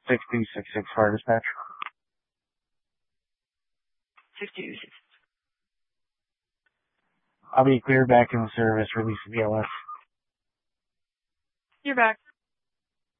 6266 fire dispatch. 6266. I'll be cleared back in the service. Release the BLS. You're back.